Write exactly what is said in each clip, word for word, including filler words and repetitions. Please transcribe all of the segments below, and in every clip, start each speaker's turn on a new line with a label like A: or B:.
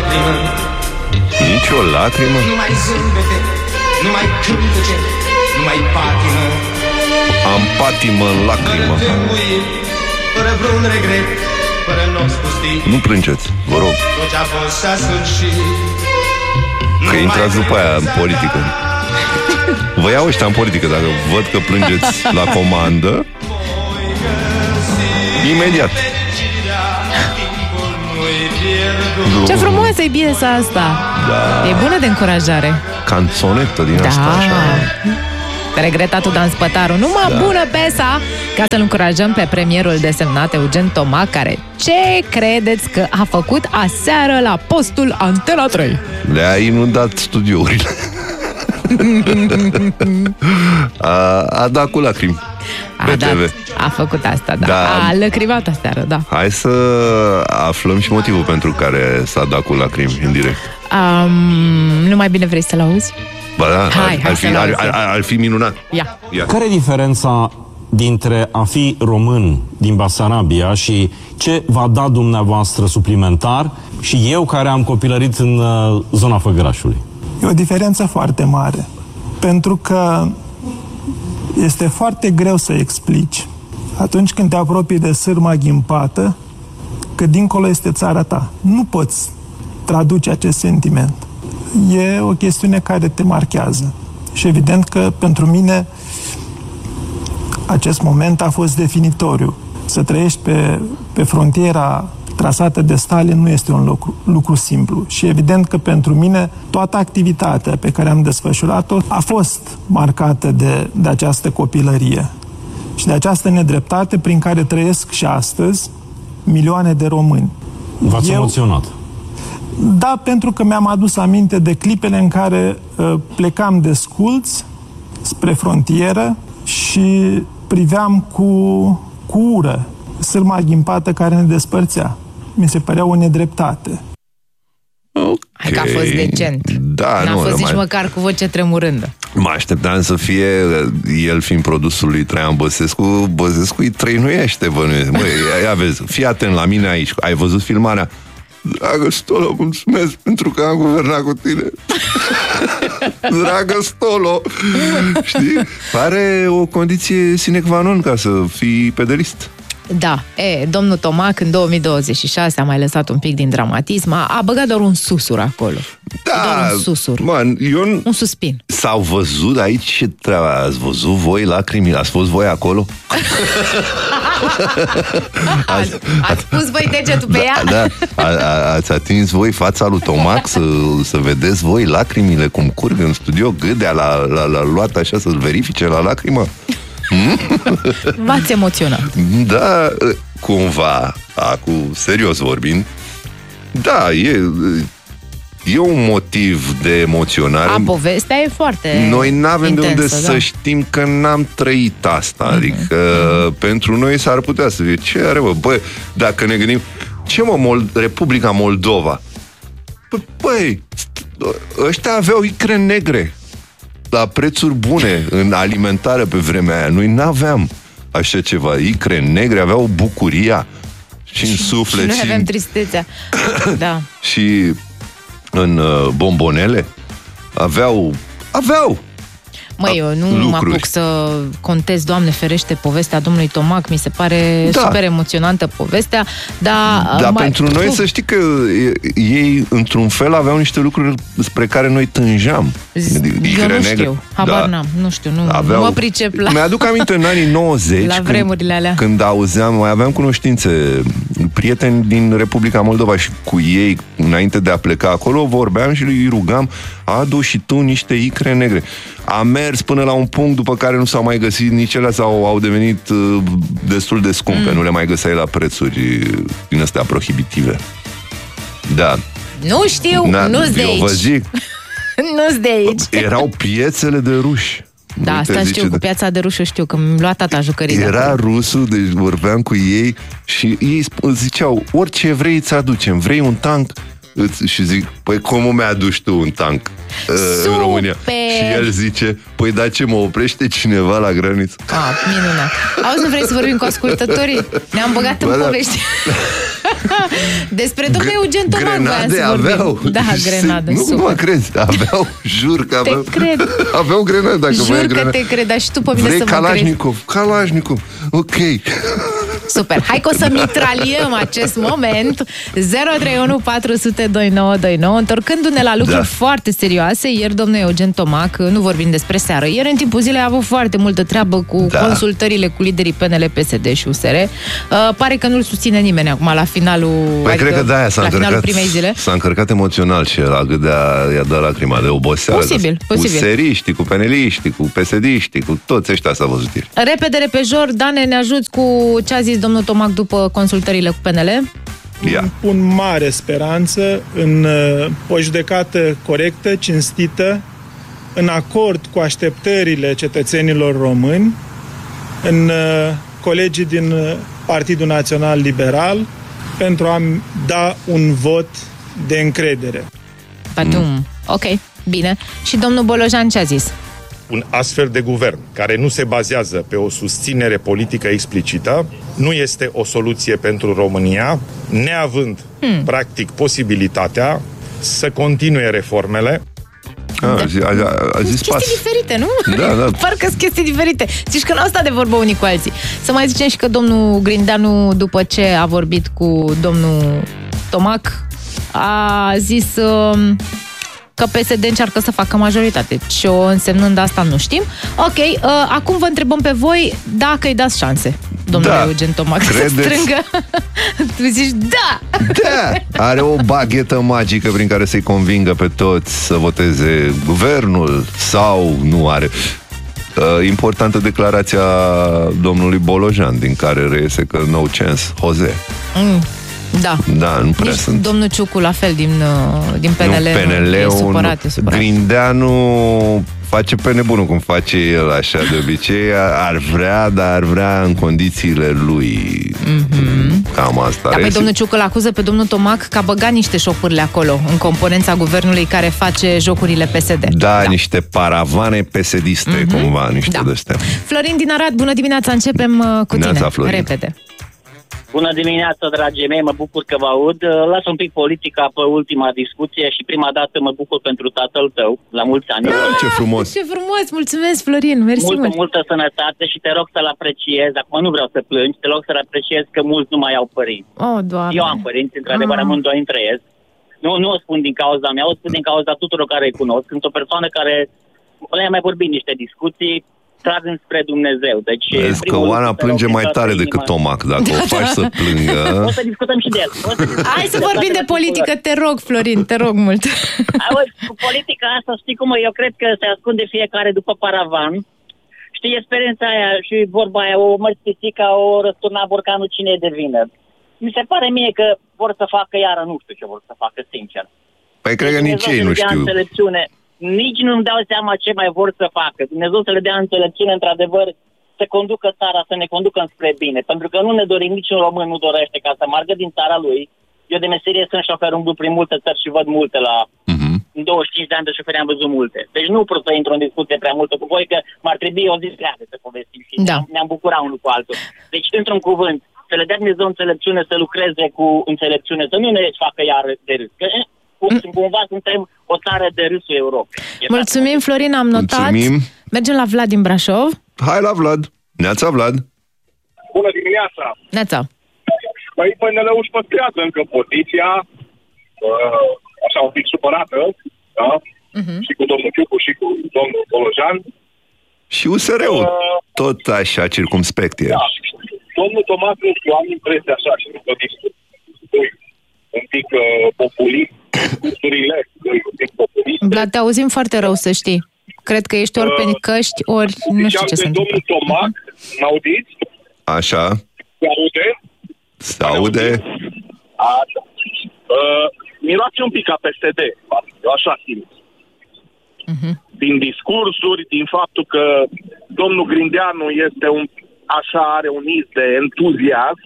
A: lacrimă.
B: Nici o lacrimă?
A: Nu mai zâmbete, nu mai cântece, nu mai patimă.
B: Am patimă în lacrimă.
A: Fără tâmbuiri, fără vreun regret, fără nopți pustii.
B: Nu plângeți, vă rog.
A: Tot ce-a fost s-a sfârșit.
B: Că intrați după aia în politică. Vă iau ăștia în politică. Dacă văd că plângeți la comandă, imediat.
C: Ce frumoasă e piesa asta.
B: Da.
C: E bună de încurajare.
B: Canțonetă din
C: Da.
B: asta așa.
C: Regretatul Dan Spătaru. Numai da. bună piesa. Ca să-l încurajăm pe premierul desemnat Eugen Tomac, care ce credeți că a făcut aseară la postul Antena trei?
B: Le-a inundat studiourile. a, a dat cu lacrimi.
C: A, dat, a făcut asta, da. da. A lăcrimat aseară, da.
B: Hai să aflăm și motivul pentru care s-a dat cu lacrimi în direct.
C: Um, nu mai bine vrei să-l auzi?
B: Ba da,
C: hai,
B: ar,
C: hai
B: ar, fi, ar, ar, ar fi minunat.
C: Ia.
B: Ia.
D: Care e diferența dintre a fi român din Basarabia și ce v-a dat dumneavoastră suplimentar și eu care am copilărit în uh, zona Făgărașului?
E: E o diferență foarte mare, pentru că este foarte greu să explici atunci când te apropii de sârma ghimpată că dincolo este țara ta. Nu poți traduce acest sentiment. E o chestiune care te marchează. Și evident că pentru mine acest moment a fost definitoriu. Să trăiești pe, pe frontiera trasată de Stalin nu este un lucru, lucru simplu. Și evident că pentru mine toată activitatea pe care am desfășurat-o a fost marcată de, de această copilărie și de această nedreptate prin care trăiesc și astăzi milioane de români.
D: V-ați Eu, emoționat?
E: Da, pentru că mi-am adus aminte de clipele în care uh, plecam de Sculți spre frontieră și priveam cu, cu ură sârma ghimpată care ne despărțea. Mi se părea o nedreptate.
B: Okay.
C: Hai că a fost decent.
B: Da,
C: N-a
B: nu,
C: fost nici
B: mai...
C: măcar cu voce tremurândă.
B: Mă așteptam să fie, el fiind produsul lui Traian Băsescu, Băsescu îi trăinuiește, bănuiesc. Măi, ia vezi, fii atent la mine aici. Ai văzut filmarea? Dragă Stolo, mulțumesc pentru că am guvernat cu tine. Dragă Stolo. Știi? Pare o condiție sine qua non ca să fii pedelist.
C: Da, e, domnul Tomac în două mii douăzeci și șase a mai lăsat un pic din dramatism, a, a băgat doar un susur acolo.
B: Da,
C: doar un susur.
B: Man, eu...
C: Un suspin.
B: S-au văzut aici ce treaba? Ați văzut voi lacrimile? Ați fost voi acolo?
C: ați, ați pus voi degetul pe ea?
B: Da, da. A, a, ați atins voi fața lui Tomac să, să vedeți voi lacrimile cum curg în studio, Gâdea l-a, l-a, l-a luat așa să-l verifice la lacrimă?
C: V-ați emoționat?
B: Da, cumva, acum, serios vorbind, da, e, e un motiv de emoționare.
C: A, povestea e foarte
B: Noi n-avem
C: intensă,
B: de unde
C: da?
B: să știm că n-am trăit asta. Mm-hmm. Adică mm-hmm. pentru noi s-ar putea să fie, ce are, bă? Bă, dacă ne gândim, ce mă, Mol- Republica Moldova? Bă, băi, ăștia aveau icre negre la prețuri bune în alimentare pe vremea aia. Noi n-aveam așa ceva. Icre negre, aveau bucuria și în suflet.
C: Și noi
B: și
C: avem
B: în...
C: tristețea. Da.
B: Și în uh, bombonele aveau aveau
C: Măi, eu nu lucruri. Mă apuc să contez, Doamne ferește, povestea domnului Tomac, mi se pare da. super emoționantă povestea, dar...
B: Dar
C: mai...
B: pentru noi să știi că ei, într-un fel, aveau niște lucruri spre care noi tângeam.
C: Eu nu știu, habar da. n-am, nu știu, nu, aveau... nu mă pricep la...
B: Mi-aduc aminte în anii nouăzeci,
C: la vremurile alea.
B: Când, când auzeam, mai aveam cunoștințe, prieteni din Republica Moldova și cu ei, înainte de a pleca acolo, vorbeam și îi rugam, adu și tu niște icre negre. A mers până la un punct după care nu s-au mai găsit nici ele sau au devenit uh, destul de scumpe, mm. nu le mai găseai la prețuri din astea prohibitive. Da.
C: Nu știu, Na, nu-s de aici.
B: Eu vă zic.
C: Nu-s de aici.
B: Erau piețele de ruși.
C: Da, Uite, asta știu, de... cu piața de rușă știu, că mi-a luat tata jucării.
B: Era rusul, deci vorbeam cu ei și ei ziceau, orice vrei îți aducem, vrei un tank? Și zic, păi cum mi-aduci tu un tank uh, în România? Și el zice, păi da, ce mă oprește cineva la graniță?
C: Ah, minunat. Auzi, nu vrei să vorbim cu ascultătorii? Ne-am băgat ba în
B: da.
C: povești. Despre domnul Eugen Tomac
B: Grenade
C: voiam să
B: aveau.
C: vorbim. Da, grenade,
B: Nu
C: super.
B: mă crezi, aveau, jur că aveau.
C: Te cred.
B: Aveau grenade, dacă
C: Jur
B: voiai
C: că
B: grenade.
C: te cred, dar și tu pe mine
B: Vrei
C: să mă crezi.
B: Kalashnikov? Kalashnikov. Ok.
C: Super. Hai că o să mitraliem acest moment. zero trei unu patru zero zero doi nouă doi nouă. Întorcându-ne la lucruri
B: Da.
C: foarte serioase, ieri domnul Eugen Tomac, nu vorbim despre seară, ieri în timpul zilei a avut foarte multă treabă cu
B: Da.
C: consultările cu liderii P N L, P S D și U S R. Uh, pare că nu-l susține nimeni acum la finalul,
B: Păi
C: adică
B: cred că de-aia s-a
C: la finalul
B: încărcat,
C: primei zile.
B: s-a încărcat emoțional și el a gâdea, i-a dat lacrima de oboseală.
C: Posibil,
B: Cu
C: posibil.
B: seriștii, cu peneliștii, cu P S D-știi, cu toți ăștia s-a văzut ieri.
C: Repede, repejor, Dane, ne ajuți cu ce a zis domnul Tomac după consultările cu P N L?
B: Ia.
E: Pun mare speranță în uh, o judecată corectă, cinstită, în acord cu așteptările cetățenilor români, în uh, colegii din uh, Partidul Național Liberal, pentru a da un vot de încredere.
C: Mm. Ok, bine. Și domnul Bolojan ce a zis?
F: Un astfel de guvern care nu se bazează pe o susținere politică explicită nu este o soluție pentru România, neavând, hmm. practic, posibilitatea să continue reformele.
B: A, a, a, a zis
C: chestii
B: pas.
C: diferite, nu?
B: Da, da.
C: Parcă sunt chestii diferite. Zici că nu au stat de vorbă unii cu alții. Să mai zicem și că domnul Grindeanu, după ce a vorbit cu domnul Tomac, a zis uh, că P S D încearcă să facă majoritate. Ce o însemnând asta nu știm. Ok, uh, acum vă întrebăm pe voi dacă îi dați șanse, domnule
B: Da.
C: Eugen Tomac, să
B: Credeți?
C: strângă. Tu zici da!
B: Da! Are o baghetă magică prin care să-i convingă pe toți să voteze guvernul sau nu are. Uh, importantă declarația domnului Bolojan, din care reiese că no chance, Jose.
C: Mm, da.
B: Da, nu prea
C: Nici
B: sunt.
C: domnul Ciucu la fel din, uh, din P N L.
B: Nu, P N L-ul,
C: e supărat, e supărat.
B: Grindeanu face pe nebunul cum face el așa de obicei, ar vrea, dar ar vrea în condițiile lui. Mm-hmm. Cam asta.
C: Dar pe
B: Resi-
C: domnul Ciucă l-acuză pe domnul Tomac că a băgat niște șopurile acolo, în componența guvernului care face jocurile P S D.
B: Da, niște paravane pesediste, mm-hmm. cumva, niște
C: Da.
B: de-astea.
C: Florin din Arad, bună dimineața, începem uh, cu
B: Neața,
C: tine.
B: Florin.
C: Repede.
G: Bună dimineața, dragii mei, mă bucur că vă aud. Las un pic politica pe ultima discuție și prima dată mă bucur pentru tatăl tău, la mulți ani.
B: Ah, ce frumos!
C: Ce frumos, mulțumesc, Florin, mersi
G: Multă,
C: mult.
G: multă sănătate și te rog să-l apreciezi. Acum nu vreau să plângi, te rog să-l apreciezi că mulți nu mai au părinți.
C: Oh, Doamne.
G: Eu am părinți, într-adevăr,
C: Ah.
G: amândoi îmi trăiesc. Nu, nu o spun din cauza mea, o spun din cauza tuturor care îi cunosc. Sunt o persoană care le-a mai vorbit niște discuții, trag înspre Dumnezeu. Deci,
B: Vezi că
G: primul
B: Oana
G: lucru, te
B: plânge
G: rog,
B: mai
G: din toată
B: tare
G: inima-
B: decât Tomac, dacă o faci să plângă.
G: O să discutăm și de el. O să discutăm
C: Hai
G: și
C: să
G: de
C: vorbim
G: toate
C: de politică,
G: lucrurile.
C: te rog, Florin, te rog mult.
G: Auzi, cu politica asta, știi cum e? Eu cred că se ascunde fiecare după paravan. Știi, experiența aia și vorba aia, o mărțisica, o răsturna borcanul, cine e de vină. Mi se pare mie că vor să facă iară, nu știu ce vor să facă, sincer.
B: Păi cred că nici
G: Dumnezeu
B: ei
G: să
B: nu
G: le dea
B: știu.
G: înțelepciune. Nici nu-mi dau seama ce mai vor să facă. Dumnezeu să le dea înțelepciune, într-adevăr, să conducă țara, să ne conducă înspre bine. Pentru că nu ne dorim, niciun român nu dorește ca să meargă din țara lui. Eu de meserie sunt șofer, umblu prin multe țări și văd multe la...
B: Mhm.
G: În douăzeci și cinci de ani de șoferi am văzut multe. Deci nu pot să intru în discuție prea multă cu voi, că m-ar trebui o zi întreagă să povestim și
C: Da.
G: ne-am bucurat unul cu altul. Deci, într-un cuvânt, să le dea Dumnezeu înțelepciune, să lucreze cu înțelepciune, să nu ne facă iar de râs. Că, eh, cum- cumva suntem o țară de râsul Europei. E
C: Mulțumim, Florin, am notat.
B: Mulțumim.
C: Mergem la Vlad din Brașov.
B: Hai la Vlad. Neața, Vlad.
H: Bună dimineața!
C: Neața.
H: Păi P N L-ul își păstrează încă poziția, uh, așa un pic supărată, da?
C: Mhm.
H: Și cu domnul Ciucu și cu domnul Bolojan.
B: Și U S R-ul. Tot așa circumspect e.
H: Da. Domnul Tomac, nu știu, am impresia așa și după discuții un pic uh, populist, discursurile, un pic populist.
C: Vlad, te auzim foarte rău, să știi. Cred că ești ori pe căști, ori nu știu ce se întâmplă.
H: Domnul Tomac, m-audiți?
B: Așa.
H: Se aude?
B: Se aude.
H: Așa. Uh, miroase un pic ca P S D, eu așa simt.
C: Mhm.
H: Din discursuri, din faptul că domnul Grindeanu este un, așa are un iz de entuziasm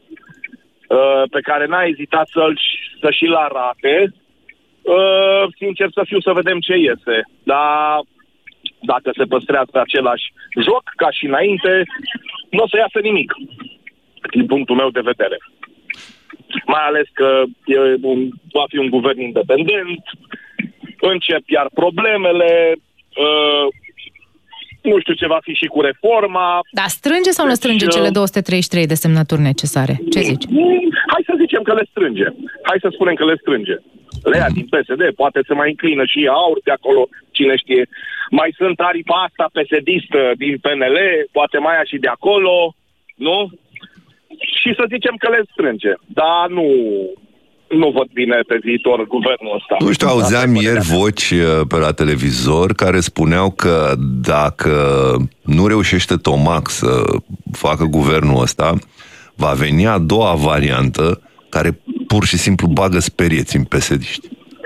H: uh, pe care n-a ezitat să-l, să și-l arate. Uh, sincer să fiu, să vedem ce iese. Dar dacă se păstrează același joc ca și înainte, nu o să iasă nimic, din punctul meu de vedere. mai ales că e un, va fi un guvern independent, încep iar problemele, uh, nu știu ce va fi și cu reforma.
C: Dar strânge sau nu strânge
H: deci,
C: cele două sute treizeci și trei de semnături necesare? Ce zici?
H: Hai să zicem că le strânge. Hai să spunem că le strânge. Le ia din P S D, poate se mai înclină și aur de acolo, cine știe. Mai sunt aripa asta P S D-istă din P N L, poate mai ia și de acolo, nu? Și să zicem că le strânge. Dar nu... nu văd bine pe viitor guvernul ăsta.
B: Nu știu, auzeam ieri voci pe la televizor care spuneau că dacă nu reușește Tomac să facă guvernul ăsta, va veni a doua variantă care pur și simplu bagă sperieți în P S D-ști.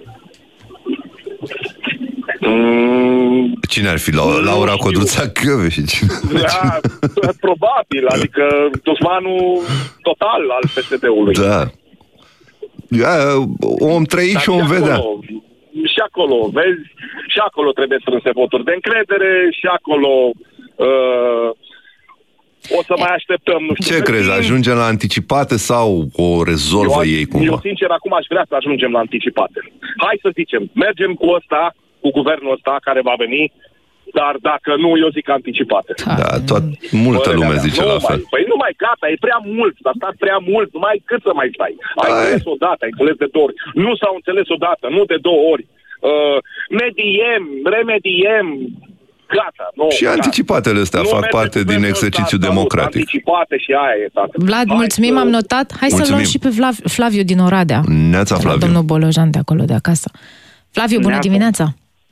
H: Mm.
B: Cine ar fi? Laura Codruța Kövesi?
H: Da, probabil, adică dușmanul total al P S D-ului.
B: Da. Ja, om trăi și om vedea.
H: Și acolo, vezi, și acolo trebuie strânse voturi de încredere, și acolo uh, o să mai așteptăm, nu știu.
B: Ce crezi, ajungem la anticipate sau o rezolvă
H: eu,
B: ei cumva?
H: Eu, sincer, acum aș vrea să ajungem la anticipate. Hai să zicem, mergem cu ăsta, cu guvernul ăsta care va veni, dar dacă nu, eu zic anticipate.
B: Da, tot, multă lume zice la fel.
H: Păi nu mai, gata, e prea mult, s-a stat prea mult, nu mai cât să mai stai. Ai înțeles odată, ai înțeles de două ori. Nu s-au înțeles odată, nu de două ori. Uh, mediem, remediem, gata. Nu,
B: și gata. Anticipatele astea nu fac parte din exercițiul democratic.
H: Anticipate și aia e, tată.
C: Vlad, Hai mulțumim, să... am notat. Hai mulțumim. Să luăm și pe Flav, Flaviu din Oradea.
B: Neața, Flaviu.
C: Domnul Bolojan de acolo, de acasă. Flaviu, bună Neața. Dimineața!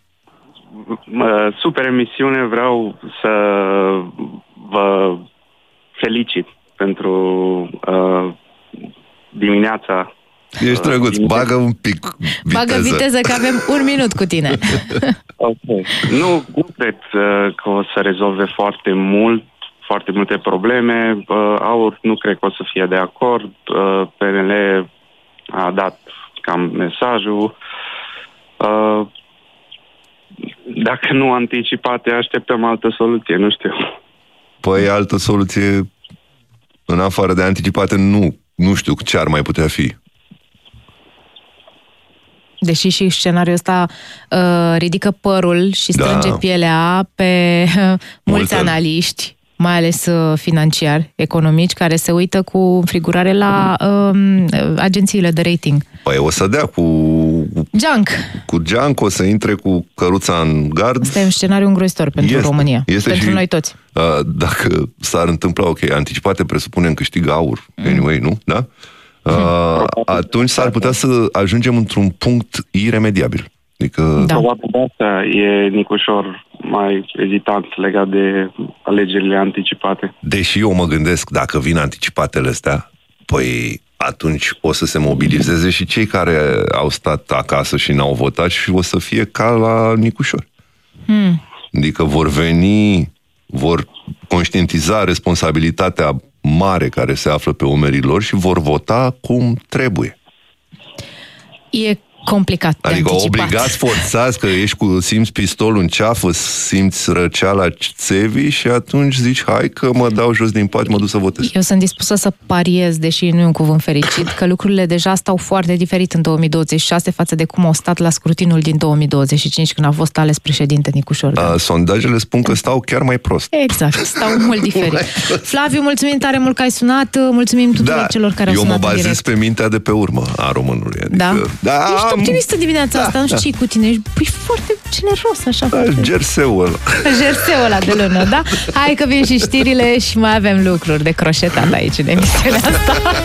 I: Super emisiune, vreau să vă felicit pentru uh, dimineața.
B: Ești drăguț, uh, bagă un pic viteză.
C: Bagă viteză că avem un minut cu tine.
I: Okay. Nu, nu cred uh, că o să rezolve foarte mult, foarte multe probleme. Uh, Aur nu cred că o să fie de acord. Uh, P N L a dat cam mesajul. Uh, Dacă nu anticipate, așteptăm altă soluție, nu știu.
B: Păi altă soluție, în afară de anticipate, nu, nu știu ce ar mai putea fi.
C: Deși și scenariul ăsta uh, ridică părul și strânge da. pielea pe uh, mulți Multă. analiști, mai ales uh, financiari, economici, care se uită cu înfrigurare la uh, agențiile de rating.
B: Păi o să dea cu...
C: Junk.
B: Cu junk, o să intre cu căruța în gard.
C: Asta e un scenariu îngrozitor pentru
B: este,
C: România.
B: Este
C: pentru
B: și,
C: noi toți.
B: Uh, dacă s-ar întâmpla, ok, anticipate presupunem câștigă Aur. Mm. Anyway, nu? Da? Uh, atunci s-ar putea să ajungem într-un punct iremediabil. Adică...
I: Da. Probabil de asta e Nicușor mai ezitant legat de alegerile anticipate.
B: Deși eu mă gândesc, dacă vin anticipatele astea, păi atunci o să se mobilizeze și cei care au stat acasă și n-au votat și o să fie ca la Nicușor. Hmm. Adică vor veni, vor conștientiza responsabilitatea mare care se află pe umerii lor și vor vota cum trebuie.
C: E complicat de
B: Adică
C: anticipat.
B: obligați, forțați, că ești cu, simți pistolul în ceafă, simți răceala țevii și atunci zici, hai că mă dau jos din pat, mă duc să votez.
C: Eu sunt dispusă să pariez, deși nu e un cuvânt fericit, că lucrurile deja stau foarte diferit în două mii douăzeci și șase față de cum au stat la scrutinul din două mii douăzeci și cinci, când a fost ales președinte Nicușor.
B: A, sondajele spun că stau chiar mai prost.
C: Exact, stau mult diferit. Flaviu, mulțumim tare mult că ai sunat, mulțumim tuturor
B: da,
C: celor care au
B: sunat
C: sunat
B: în direct. Eu mă bazez pe mintea de pe urmă a românului. Adică,
C: da?
B: da
C: Ești optimistă dimineața
B: da,
C: asta, nu știu
B: da.
C: ce cu tine, ești păi, foarte generos așa.
B: Da, gerseul ăla.
C: Gerseul ăla de lună, da? Hai că vin și știrile și mai avem lucruri de croșetat aici în emisiunea asta.